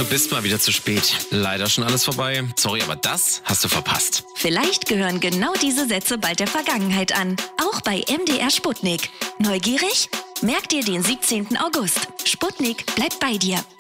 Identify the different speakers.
Speaker 1: bist mal wieder zu spät. Leider schon alles vorbei. Sorry, aber das hast du verpasst.
Speaker 2: Vielleicht gehören genau diese Sätze bald der Vergangenheit an. Auch bei MDR Sputnik. Neugierig? Merk dir den 17. August. Sputnik bleibt bei dir.